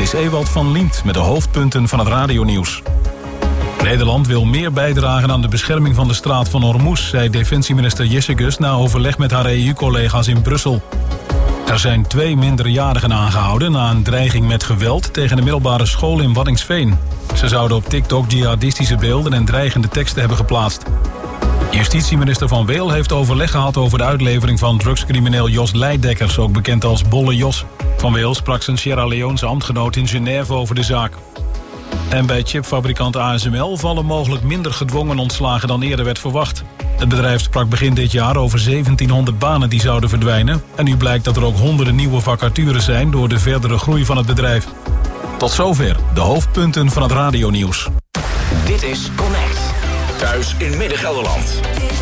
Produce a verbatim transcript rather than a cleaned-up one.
is Ewald van Liemt met de hoofdpunten van het radionieuws. Nederland wil meer bijdragen aan de bescherming van de straat van Hormuz, zei defensieminister Jessicus na overleg met haar E U-collega's in Brussel. Er zijn twee minderjarigen aangehouden na een dreiging met geweld tegen de middelbare school in Waddinxveen. Ze zouden op TikTok jihadistische beelden en dreigende teksten hebben geplaatst. Justitieminister Van Weel heeft overleg gehad over de uitlevering van drugscrimineel Jos Leidekkers, ook bekend als Bolle Jos. Van Weel sprak zijn Sierra Leonese ambtgenoot in Genève over de zaak. En bij chipfabrikant A S M L vallen mogelijk minder gedwongen ontslagen dan eerder werd verwacht. Het bedrijf sprak begin dit jaar over zeventienhonderd banen die zouden verdwijnen. En nu blijkt dat er ook honderden nieuwe vacatures zijn door de verdere groei van het bedrijf. Tot zover de hoofdpunten van het radionieuws. Dit is Connect. Thuis in Midden-Gelderland.